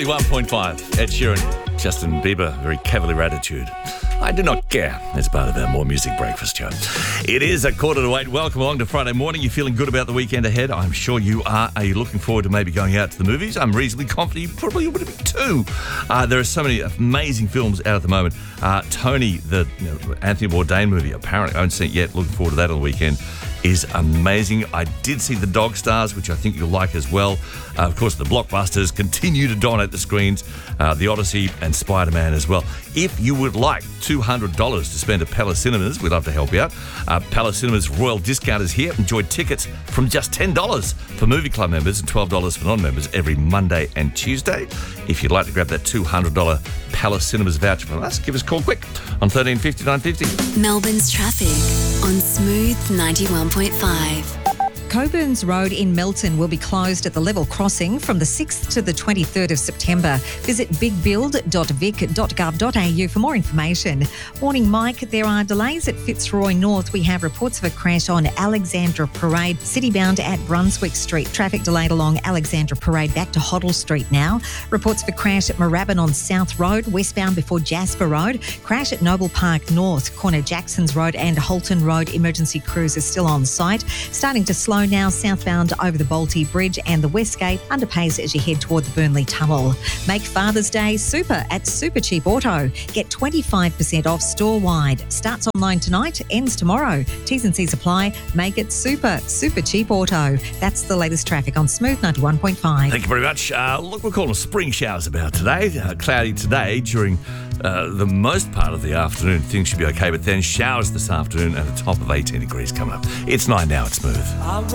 1.5, Ed Sheeran, Justin Bieber, very cavalier attitude. I do not care. As part of our More Music Breakfast show. It is 7:45. Welcome along to Friday morning. You're feeling good about the weekend ahead? I'm sure you are. Are you looking forward to maybe going out to the movies? I'm reasonably confident you probably would be too. There are so many amazing films out at the moment. Tony, the Anthony Bourdain movie, apparently I haven't seen it yet. Looking forward to that on the weekend. Is amazing. I did see The Dog Stars, which I think you'll like as well. Of course, the blockbusters continue to dominate the screens. The Odyssey and Spider-Man as well. If you would like $200 to spend at Palace Cinemas, we'd love to help you out. Palace Cinemas Royal Discount is here. Enjoy tickets from just $10 for Movie Club members and $12 for non-members every Monday and Tuesday. If you'd like to grab that $200 Palace Cinemas voucher from us, give us a call quick on 1350 950. Melbourne's traffic on Smooth 91.5. Cockburns Road in Melton will be closed at the level crossing from the 6th to the 23rd of September. Visit bigbuild.vic.gov.au for more information. Morning, Mike. There are delays at Fitzroy North. We have reports of a crash on Alexandra Parade, citybound at Brunswick Street. Traffic delayed along Alexandra Parade back to Hoddle Street now. Reports of a crash at Moorabbin on South Road, westbound before Jasper Road. Crash at Noble Park North, corner Jacksons Road and Holton Road. Emergency crews are still on site. Starting to slow now southbound over the Balti Bridge and the Westgate, underpays as you head toward the Burnley Tunnel. Make Father's Day super at Super Cheap Auto. Get 25% off store-wide. Starts online tonight, ends tomorrow. T's and C's apply. Make it super cheap auto. That's the latest traffic on Smooth 91.5. Thank you very much. Look, we're calling spring showers about today. Cloudy today during the most part of the afternoon. Things should be okay, but then showers this afternoon at a top of 18 degrees coming up. It's 9 now. It's Smooth.